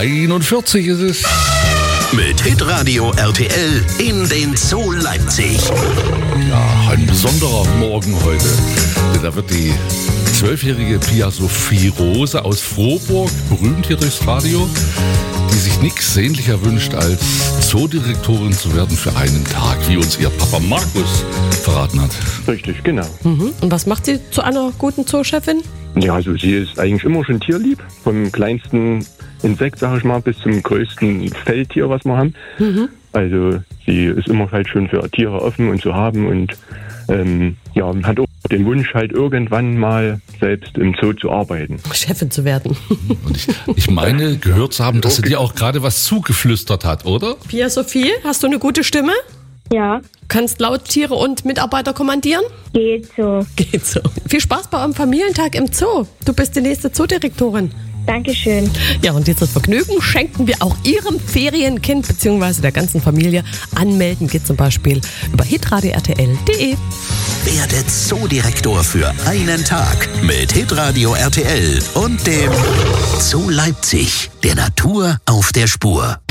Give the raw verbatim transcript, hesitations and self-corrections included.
einundvierzig ist es. Mit Hitradio R T L in den Zoo Leipzig. Ja, ein besonderer Morgen heute. Denn da wird die zwölfjährige Pia Sophie Rose aus Frohburg, berühmt hier durchs Radio, die sich nichts sehnlicher wünscht, als Zoodirektorin zu werden für einen Tag, wie uns ihr Papa Markus verraten hat. Richtig, genau. Mhm. Und was macht sie zu einer guten Zoochefin? Ja, also sie ist eigentlich immer schon tierlieb. Vom kleinsten Insekt, sag ich mal, bis zum größten Feldtier, was wir haben. Mhm. Also sie ist immer halt schon für Tiere offen und zu haben und ähm, ja, hat auch den Wunsch, halt irgendwann mal selbst im Zoo zu arbeiten. Chefin zu werden. Und ich, ich meine, gehört zu haben, dass sie dir auch gerade was zugeflüstert hat, oder? Pia Sophie, hast du eine gute Stimme? Ja. Kannst laut Tiere und Mitarbeiter kommandieren? Geht so. Geht so. Viel Spaß bei eurem Familientag im Zoo. Du bist die nächste Zoodirektorin. Dankeschön. Ja, und dieses Vergnügen schenken wir auch Ihrem Ferienkind bzw. der ganzen Familie. Anmelden geht zum Beispiel über hitradio r t l punkt d e. Werde Zoodirektor für einen Tag mit Hitradio R T L und dem Zoo Leipzig, der Natur auf der Spur.